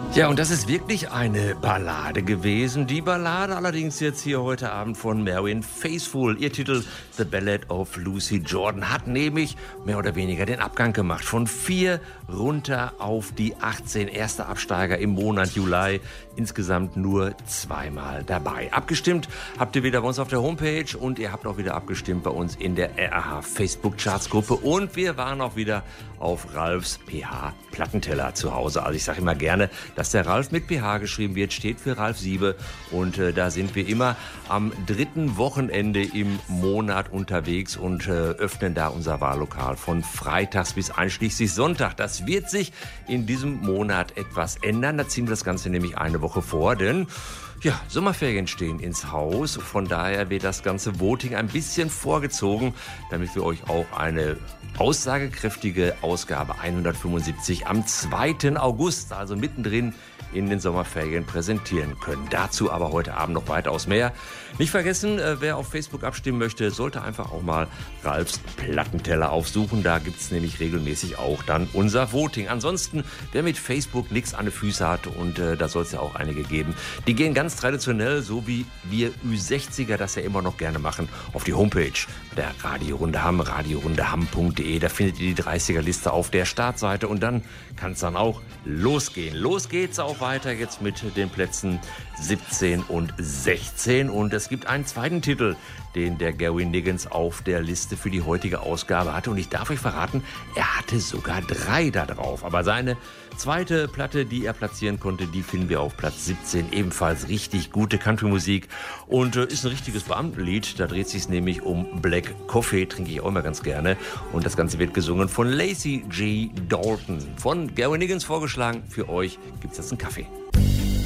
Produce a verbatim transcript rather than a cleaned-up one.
Ja, und das ist wirklich eine Ballade gewesen. Die Ballade allerdings jetzt hier heute Abend von Marianne Faithfull. Ihr Titel The Ballad of Lucy Jordan hat nämlich mehr oder weniger den Abgang gemacht. Von vier runter auf die achtzehn. Erster Absteiger im Monat Juli. Insgesamt nur zweimal dabei. Abgestimmt habt ihr wieder bei uns auf der Homepage und ihr habt auch wieder abgestimmt bei uns in der R A H Facebook Charts Gruppe. Und wir waren auch wieder auf Ralfs P H Plattenteller zu Hause. Also ich sage immer gerne, dass der Ralf mit P H geschrieben wird, steht für Ralf Siebe. Und äh, da sind wir immer am dritten Wochenende im Monat unterwegs und äh, öffnen da unser Wahllokal von freitags bis einschließlich Sonntag. Das wird sich in diesem Monat etwas ändern. Da ziehen wir das Ganze nämlich eine Woche vor, denn ja, Sommerferien stehen ins Haus. Von daher wird das ganze Voting ein bisschen vorgezogen, damit wir euch auch eine aussagekräftige Ausgabe hundertfünfundsiebzig am zweiten August, also mittendrin in den Sommerferien, präsentieren können. Dazu aber heute Abend noch weitaus mehr. Nicht vergessen, wer auf Facebook abstimmen möchte, sollte einfach auch mal Ralfs Plattenteller aufsuchen. Da gibt es nämlich regelmäßig auch dann unser Voting. Ansonsten, wer mit Facebook nichts an den Füßen hat, und äh, da soll es ja auch einige geben, die gehen ganz traditionell, so wie wir Ü sechziger das ja immer noch gerne machen, auf die Homepage der Radiorunde Hamm, radiorundehamm punkt de. Da findet ihr die dreißiger-Liste auf der Startseite und dann kann es dann auch losgehen. Los geht's auch weiter jetzt mit den Plätzen siebzehn und sechzehn. Und es gibt einen zweiten Titel, den der Gary Niggins auf der Liste für die heutige Ausgabe hatte. Und ich darf euch verraten, er hatte sogar drei da drauf. Aber seine zweite Platte, die er platzieren konnte, die finden wir auf Platz siebzehn. Ebenfalls richtig gute Country-Musik und äh, ist ein richtiges Beamtenlied. Da dreht sich nämlich um Black Coffee, trinke ich auch immer ganz gerne. Und das Ganze wird gesungen von Lacey G. Dalton. Von Gary Niggins vorgeschlagen. Für euch gibt's jetzt einen Kaffee.